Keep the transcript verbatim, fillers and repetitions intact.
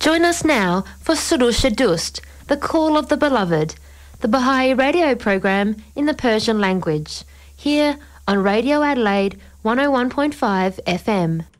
Join us now for Surusha Dust, the Call of the Beloved, the Baha'i radio program in the Persian language, here on Radio Adelaide one oh one point five F M.